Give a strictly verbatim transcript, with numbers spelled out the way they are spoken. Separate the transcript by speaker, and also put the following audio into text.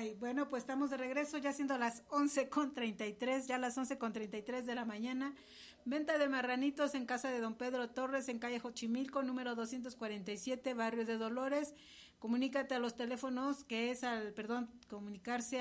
Speaker 1: Ay, bueno, pues estamos de regreso, ya siendo las once con treinta y tres, ya las once con treinta y tres de la mañana. Venta de marranitos en casa de don Pedro Torres, en calle Xochimilco, número doscientos cuarenta y siete, barrio de Dolores. Comunícate a los teléfonos que es al, perdón, comunicarse